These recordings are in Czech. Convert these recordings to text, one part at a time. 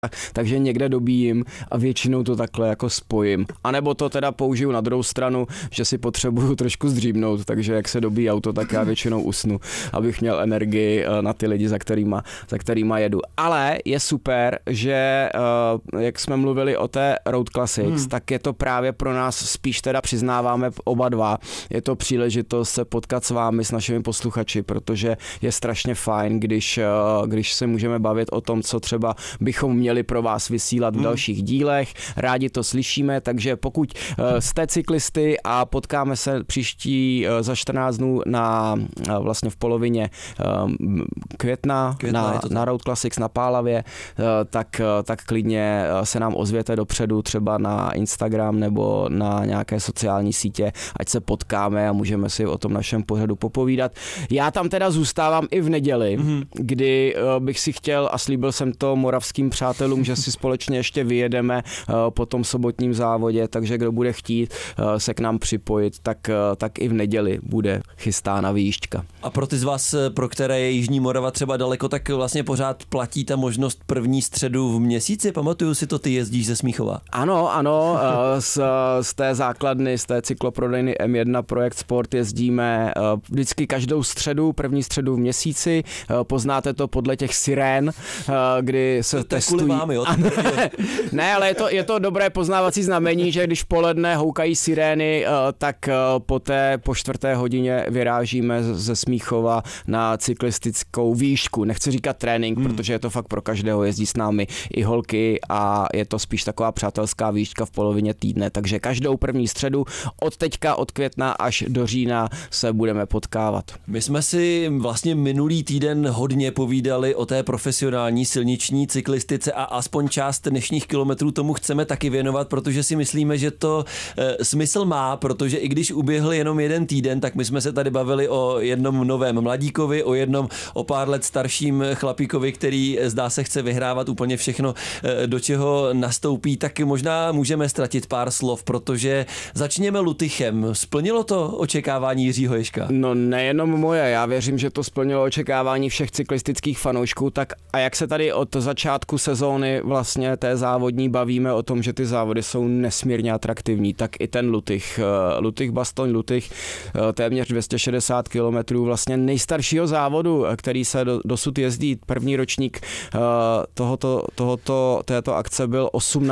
takže někde dobíjím a většinou to takhle jako spojím. A nebo to teda použiju na druhou stranu, že si potřebuju trošku zdříbnout, takže jak se dobíjí auto, tak já většinou usnu, abych měl energii na ty lidi, za kterýma jedu. Ale je super, že jak jsme mluvili o té Road Classics, tak je to právě pro nás spíš teda přiznáváme oba dva. Je to příležitost se potkat s vámi, s našimi posluchači, protože je strašně fajn, když se můžeme bavit o tom, co třeba bychom měli pro vás vysílat v dalších dílech. Rádi to slyšíme, takže pokud jste cyklisty a potkáme se příští za 14 dnů vlastně v polovině května na Road Classics na Pálavě, tak klidně se nám ozvěte dopředu třeba na Instagram nebo na nějaké sociální sítě, ať se potkáme a můžeme si o tom našem pořadu popovídat. Já tam teda zůstávám i v neděli, kdy bych si chtěl a slíbil jsem to moravským přátelům, že si společně ještě vyjedeme po tom sobotním závodě, takže kdo bude chtít se k nám připojit, tak i v neděli bude chystána výjížďka. A pro ty z vás, pro které je Jižní Morava třeba daleko, tak vlastně pořád platí ta možnost první středu v měsíci? Pamatuju si to, ty jezdíš ze Smíchova. Ano, z té základny, z té cykloprodejny M1 Projekt Sport jezdíme vždycky každou středu, první středu v měsíci. Poznáte to podle těch sirén, kdy se testují. Máme, jo? Ne, ale je to dobré poznávací znamení, že když poledne houkají sirény, tak po 4. hodině vyrážíme ze Smíchova na cyklistickou výšku. Nechci říkat trénink, protože je to fakt pro každého, jezdí s námi i holky a je to spíš taková přátelská výška v polovině týdne, takže každou první středu od května až do října se budeme potkávat. My jsme si vlastně minulý týden hodně povídali o té profesionální silniční cyklistice a aspoň část dnešních kilometrů tomu chceme taky věnovat, protože si myslíme, že to smysl má, protože i když uběhl jenom jeden týden, tak my jsme se tady bavili o jednom novém mladíkovi, o jednom o pár let starším chlapíkovi, který zdá se chce vyhrávat úplně všechno, do čeho nastoupí, tak možná můžeme ztratit pár slov, protože začněme Lutychem. Splnilo to očekávání Jiřího Ježka? No nejenom moje, já věřím, že to splnilo očekávání všech cyklistických fanoušků, tak a jak se tady od začátku sezóny vlastně té závodní bavíme o tom, že ty závody jsou nesmírně atraktivní, tak i ten Bastoň Lutych, téměř 260 kilometrů vlastně nejstaršího závodu, který se dosud jezdí. První ročník této akce byl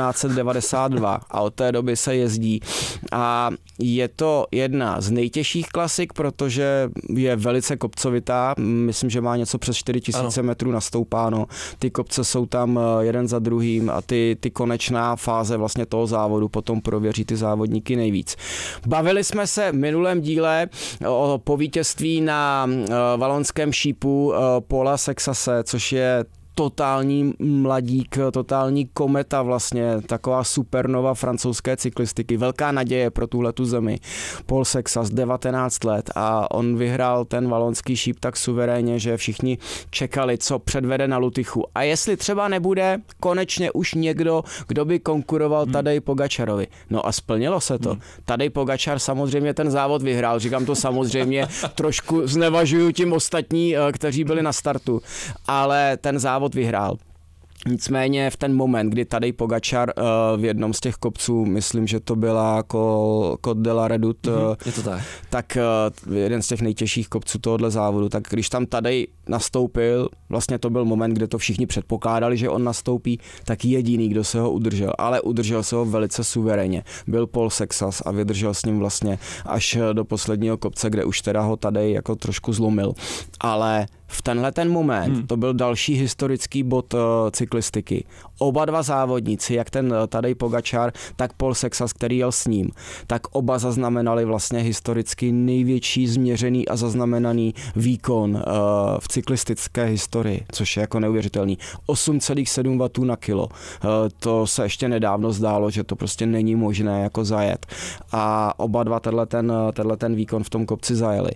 1892 a od té doby se jezdí. A je to jedna z nejtěžších klasik, protože je velice kopcovitá. Myslím, že má něco přes 4000 metrů nastoupáno. Ty kopce jsou tam jeden za druhým a ty konečná fáze vlastně toho závodu potom prověří ty závodníky nejvíc. Bavili jsme se v minulém díle po vítězství na valonském šípu Paula Sexase, což je totální mladík, totální kometa vlastně, taková supernova francouzské cyklistiky, velká naděje pro tuhletu zemi. Paul Sexas, 19 let a on vyhrál ten valonský šíp tak suverénně, že všichni čekali, co předvede na Lutychu. A jestli třeba nebude konečně už někdo, kdo by konkuroval Tadej Pogačarovi. No a splnilo se to. Tadej Pogačar samozřejmě ten závod vyhrál, říkám to samozřejmě, trošku znevažuju tím ostatní, kteří byli na startu, ale ten závod vyhrál. Nicméně v ten moment, kdy Tadej Pogačar v jednom z těch kopců, myslím, že to byla Côte de la Redoute, tak jeden z těch nejtěžších kopců tohohle závodu, tak když tam Tadej nastoupil, vlastně to byl moment, kde to všichni předpokládali, že on nastoupí, tak jediný, kdo se ho udržel, ale udržel se ho velice suverénně, byl Paul Sexas a vydržel s ním vlastně až do posledního kopce, kde už teda ho Tadej jako trošku zlomil. Ale v tenhle ten moment to byl další historický bod cyklistiky. Oba dva závodníci, jak ten Tadej Pogačar, tak Paul Sexas, který jel s ním, tak oba zaznamenali vlastně historicky největší změřený a zaznamenaný výkon v cyklistické historii, což je jako neuvěřitelný. 8,7 W na kilo. To se ještě nedávno zdálo, že to prostě není možné jako zajet. A oba dva tenhle ten výkon v tom kopci zajeli.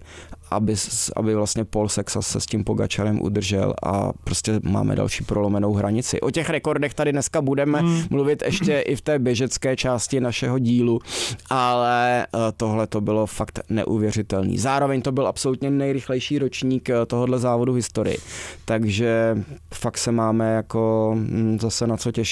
Aby vlastně Paul Sexas se s tím Pogačarem udržel a prostě máme další prolomenou hranici. O těch rekordech tady dneska budeme mluvit ještě i v té běžecké části našeho dílu, ale tohle to bylo fakt neuvěřitelný. Zároveň to byl absolutně nejrychlejší ročník tohohle závodu v historii. Takže fakt se máme jako zase na co těšit.